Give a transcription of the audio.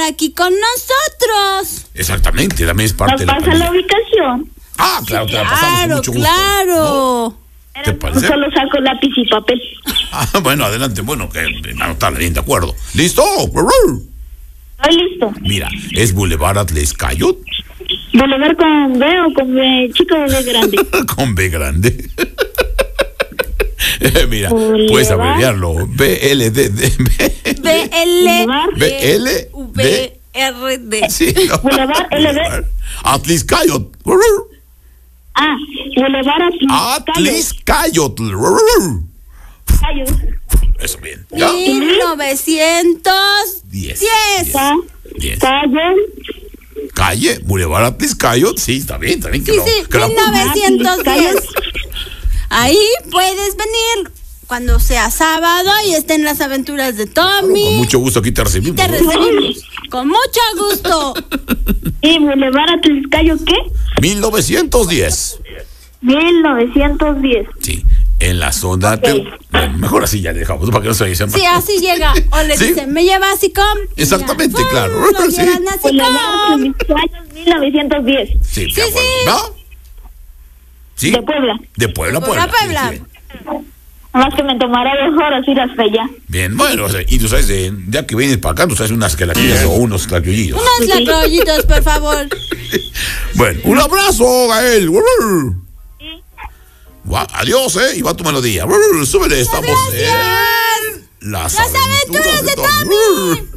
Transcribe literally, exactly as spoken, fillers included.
aquí con nosotros. Exactamente, también es parte Nos de la pasa pandilla. la ubicación. Ah, claro, te la pasamos con Claro, mucho gusto. claro. ¿No? ¿Te parece? Solo saco lápiz y papel. Ah, bueno, adelante, bueno, que anotarle bien, de acuerdo. ¿Listo? Estoy listo. Mira, es Boulevard Atlescayot Boulevard con B o con B chico o B grande. con B grande. Mira, Boulevard. puedes abreviarlo. B L D D. B L B L V R D. Sí, no. Boulevard L D. Atliscayot. Ah, Boulevard Atliscayot. Cayo. Eso bien. ¿Ya? mil novecientos Diez. diez. Ca- Diez. Calle. Calle, Boulevard Atliscayot. Sí, está bien, está bien. Que Sí, lo- sí, que lo mil apunte. novecientos diez. Ahí puedes venir cuando sea sábado y estén las aventuras de Tommy. Con mucho gusto aquí te recibimos. Te recibimos con mucho gusto. ¿Y Boulevard Atliscayo qué? mil novecientos diez. mil novecientos diez. Sí, en la zona. Te- bueno, mejor así ya dejamos para que no se vayan. Sí, así llega. O le Sí. dicen, ¿me llevas así com? Exactamente, Y ya, claro. ¡pum! Lo Sí. llevan así Boulevard com. Atliscayo mil novecientos diez. Sí, Sí, de acuerdo. sí. ¿Va? ¿Sí? De Puebla. De Puebla, De Puebla. Puebla, Sí, Puebla. sí. Más que me tomará dos horas ir hasta allá. Bien, bueno, o sea, y tú sabes, eh, ya que vienes para acá, tú sabes unas gelatinas o unos claquillillos. Unos latrollitos, por favor. Bueno, un abrazo, Gael. Gua- Adiós, eh, y va tu melodía. Súbele, estamos en Gracias. las, Las aventuras de Tommy.